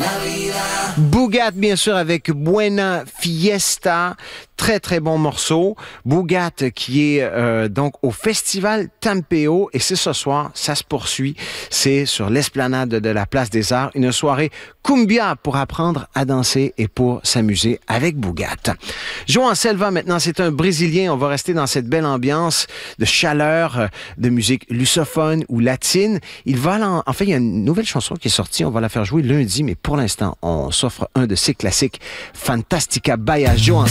Bougat, bien sûr, avec Buena Fiesta. Très, très bon morceau. Bougat qui est donc au Festival Tampeo. Et c'est ce soir, ça se poursuit. C'est sur l'esplanade de la Place des Arts. Une soirée cumbia pour apprendre à danser et pour s'amuser avec Bougat. João Selva, maintenant, c'est un Brésilien. On va rester dans cette belle ambiance de chaleur, de musique lusophone ou latine. Il va en fait, il y a une nouvelle chanson qui est sortie. On va la faire jouer lundi, mais pour l'instant, on s'offre un de ses classiques, Fantastica Bahia, João